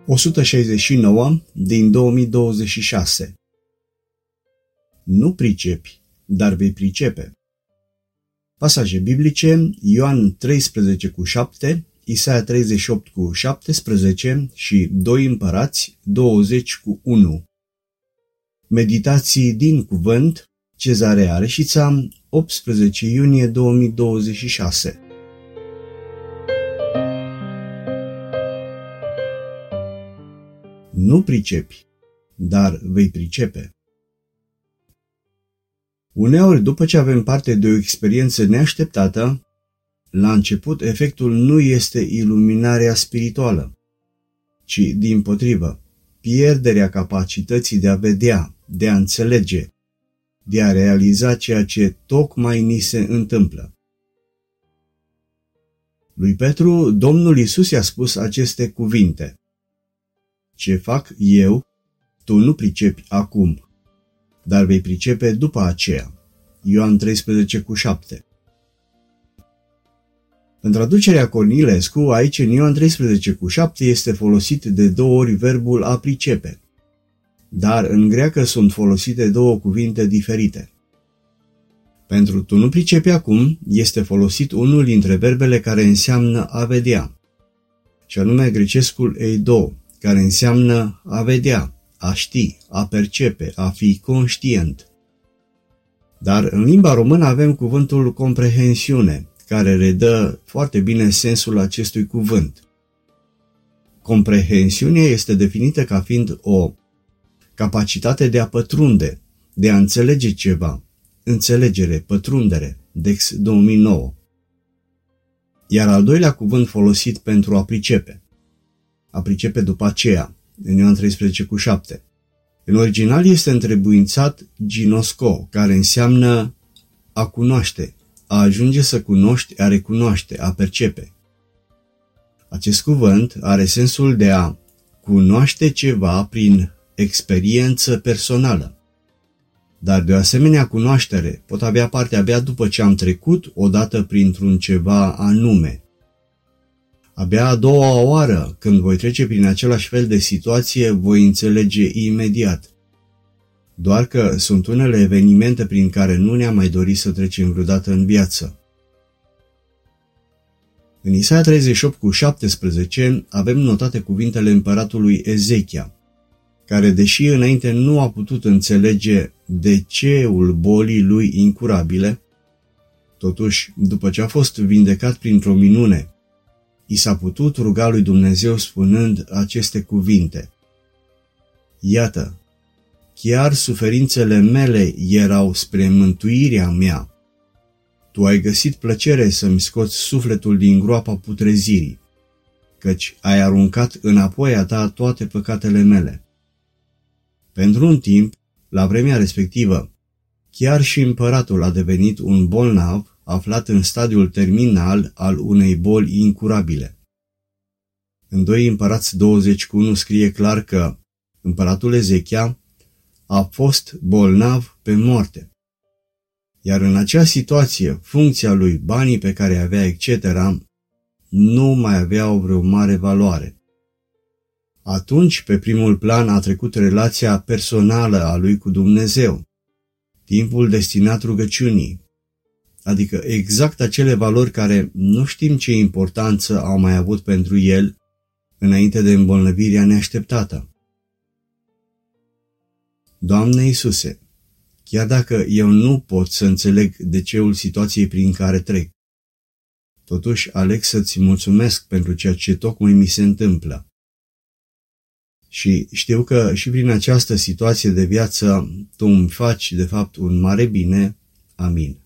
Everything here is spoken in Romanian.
169 din 2026. Nu pricepi, dar vei pricepe. Pasaje biblice: Ioan 13:7, Isaia 38:17 și 2 Împărați 20:1. Meditații din cuvânt, Cezarea Reșița, 18 iunie 2026. Nu pricepi, dar vei pricepe. Uneori, după ce avem parte de o experiență neașteptată, la început efectul nu este iluminarea spirituală, ci dimpotrivă, pierderea capacității de a vedea, de a înțelege, de a realiza ceea ce tocmai ni se întâmplă. Lui Petru, Domnul Iisus i-a spus aceste cuvinte: Ce fac eu, tu nu pricepi acum, dar vei pricepe după aceea. Ioan 13:7. În traducerea Cornilescu, aici în Ioan 13:7 este folosit de 2 ori verbul a pricepe, dar în greacă sunt folosite 2 cuvinte diferite. Pentru tu nu pricepi acum este folosit unul dintre verbele care înseamnă a vedea, și anume grecescul eido, care înseamnă a vedea, a ști, a percepe, a fi conștient. Dar în limba română avem cuvântul comprehensiune, care redă foarte bine sensul acestui cuvânt. Comprehensiunea este definită ca fiind o capacitate de a pătrunde, de a înțelege ceva, înțelegere, pătrundere, Dex 2009. Iar al doilea cuvânt folosit pentru a pricepe după aceea, în Ioan 13:7. În original este întrebuințat ginosco, care înseamnă a cunoaște, a ajunge să cunoști, a recunoaște, a percepe. Acest cuvânt are sensul de a cunoaște ceva prin experiență personală. Dar de o asemenea cunoaștere pot avea parte abia după ce am trecut odată printr-un ceva anume. Abia a doua oară, când voi trece prin același fel de situație, voi înțelege imediat. Doar că sunt unele evenimente prin care nu ne-am mai dorit să trecem vreodată în viață. În Isaia 38:17 avem notate cuvintele împăratului Ezechia, care, deși înainte nu a putut înțelege de ceul bolii lui incurabile, totuși, după ce a fost vindecat printr-o minune, i s-a putut ruga lui Dumnezeu spunând aceste cuvinte: Iată, chiar suferințele mele erau spre mântuirea mea. Tu ai găsit plăcere să-mi scoți sufletul din groapa putrezirii, căci ai aruncat înapoi a ta toate păcatele mele. Pentru un timp, la vremea respectivă, chiar și împăratul a devenit un bolnav aflat în stadiul terminal al unei boli incurabile. În 2 Împărați 20:1 scrie clar că împăratul Ezechia a fost bolnav pe moarte. Iar în acea situație, funcția lui, banii pe care avea, etc., nu mai aveau vreo mare valoare. Atunci, pe primul plan a trecut relația personală a lui cu Dumnezeu, timpul destinat rugăciunii, adică exact acele valori care nu știm ce importanță au mai avut pentru el înainte de îmbolnăvirea neașteptată. Doamne Iisuse, chiar dacă eu nu pot să înțeleg de ceul situației prin care trec, totuși aleg să-ți mulțumesc pentru ceea ce tocmai mi se întâmplă. Și știu că și prin această situație de viață Tu îmi faci de fapt un mare bine. Amin.